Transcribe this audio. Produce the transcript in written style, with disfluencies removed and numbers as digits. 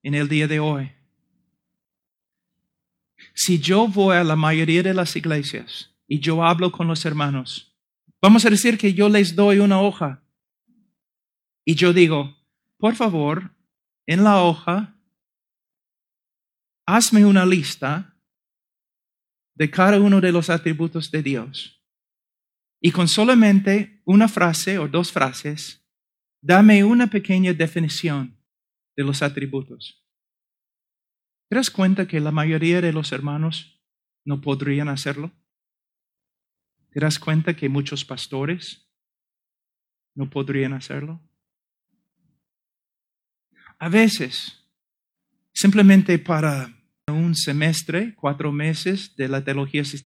en el día de hoy. Si yo voy a la mayoría de las iglesias y yo hablo con los hermanos, vamos a decir que yo les doy una hoja y yo digo, por favor, en la hoja, hazme una lista de cada uno de los atributos de Dios. Y con solamente una frase o dos frases, dame una pequeña definición de los atributos. ¿Te das cuenta que la mayoría de los hermanos no podrían hacerlo? ¿Te das cuenta que muchos pastores no podrían hacerlo? A veces, simplemente para un semestre, 4 meses de la teología